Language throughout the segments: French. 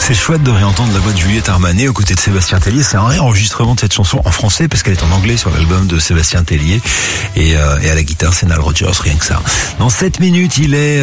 C'est chouette de réentendre la voix de Juliette Armanet aux côtés de Sébastien Tellier. C'est un réenregistrement de cette chanson en français parce qu'elle est en anglais sur l'album de Sébastien Tellier. Et à la guitare, c'est Nile Rodgers, rien que ça. Dans 7 minutes, il est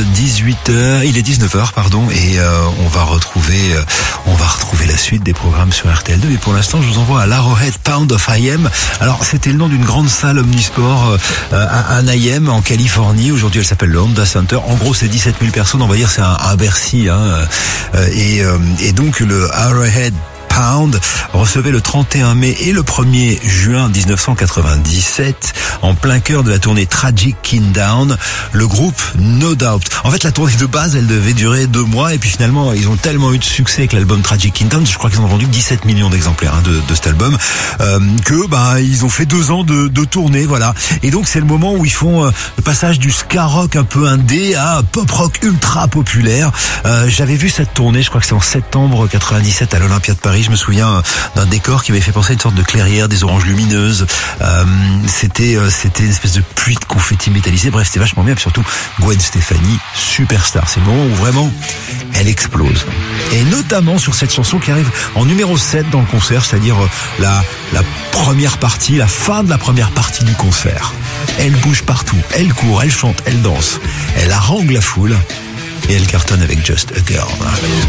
19h, pardon, et on va retrouver la suite des programmes sur RTL2. Et pour l'instant, je vous envoie à l'Arrowhead Pound of IM. Alors, c'était le nom d'une grande salle omnisport à Anaheim, en Californie. Aujourd'hui, elle s'appelle le Honda Center. En gros, c'est 17 000 personnes. On va dire c'est un Bercy, hein. Et donc le Arrowhead Pound recevait le 31 mai et le 1er juin 1997, en plein cœur de la tournée Tragic Kingdown, le groupe No Doubt. En fait, la tournée de base, elle devait durer 2 mois, et puis finalement, ils ont tellement eu de succès avec l'album Tragic Kingdown, je crois qu'ils ont vendu 17 millions d'exemplaires de cet album, que ils ont fait 2 ans de tournée, voilà. Et donc, c'est le moment où ils font le passage du ska rock un peu indé à pop rock ultra populaire. J'avais vu cette tournée, je crois que c'est en septembre 97 à l'Olympia de Paris. Je me souviens d'un décor qui m'avait fait penser à une sorte de clairière, des oranges lumineuses. C'était une espèce de pluie de confettis métallisé. Bref, c'était vachement bien. Et puis surtout, Gwen Stefani, superstar. C'est le moment où vraiment elle explose. Et notamment sur cette chanson qui arrive en numéro 7 dans le concert, c'est-à-dire la première partie, la fin de la première partie du concert. Elle bouge partout, elle court, elle chante, elle danse. Elle harangue la foule et elle cartonne avec Just a Girl.